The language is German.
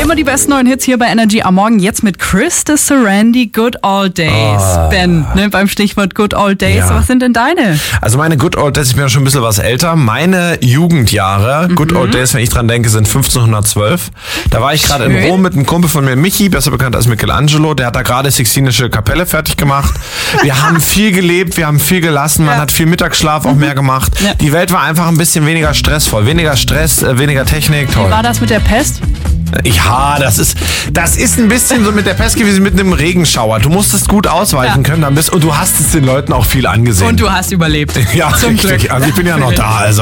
Immer die besten neuen Hits hier bei Energy am Morgen. Jetzt mit Krista Sarandon, Good Old Days. Ben, beim Stichwort Good Old Days. Ja. Was sind denn deine? Also meine Good Old Days, ich bin ja schon ein bisschen was älter. Meine Jugendjahre, Good Old Days, wenn ich dran denke, sind 1512. Da war ich gerade in Rom mit einem Kumpel von mir, Michi, besser bekannt als Michelangelo. Der hat da gerade Sixtinische Kapelle fertig gemacht. Wir haben viel gelebt, wir haben viel gelassen. Man hat viel Mittagsschlaf auch mehr gemacht. Ja. Die Welt war einfach ein bisschen weniger stressvoll. Weniger Stress, weniger Technik. Toll. Wie war das mit der Pest? Ja, das ist ein bisschen so mit der Pest gewesen, mit einem Regenschauer. Du musstest gut ausweichen können, und du hast es den Leuten auch viel angesehen. Und du hast überlebt. Ja, zum Glück. Also ich bin ja noch da, also.